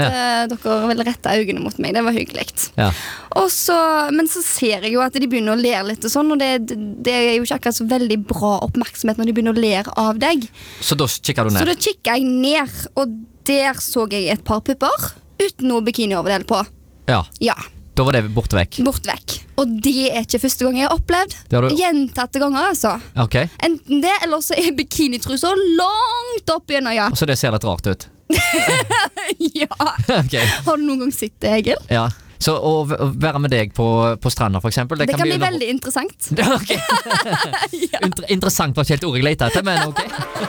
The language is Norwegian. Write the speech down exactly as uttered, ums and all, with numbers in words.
ja. uh, dere ville rette øynene mot meg. Det var hyggelig. Ja. Og så, men så ser jeg jo at de begynner å le litt og sånn, og det, det er jo ikke akkurat så veldig bra oppmerksomhet når de begynner å le av deg. Så da kikker du ned? Så da kikker jeg ned, og der så jeg et par pupper uten noe bikini-overdel på. Ja. Ja. Da var det bort vekk. Bort vekk. Og det er ikke første gang jeg har opplevd. Det har du... Gjentatte ganger, altså. Ok. Enten det, eller så er bikinitruser langt opp i øynene, ja. Så det ser litt rart ut. Ja. Okay. Har du noen gang sett det, Egil? Ja. Så å v- være med deg på, på stranda, for eksempel, det, Det kan bli under- veldig interessant. Ok. Ja. Inter- Interessant var ikke helt ordet jeg leter etter, men ok.